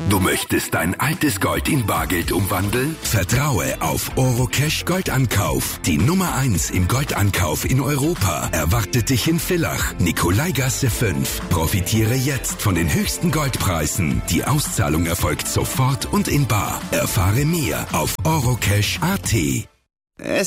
Du möchtest dein altes Gold in Bargeld umwandeln? Vertraue auf Orocash Goldankauf. Die Nummer 1 im Goldankauf in Europa erwartet dich in Villach, Nikolaigasse 5. Profitiere jetzt von den höchsten Goldpreisen. Die Auszahlung erfolgt sofort und in bar. Erfahre mehr auf orocash.at.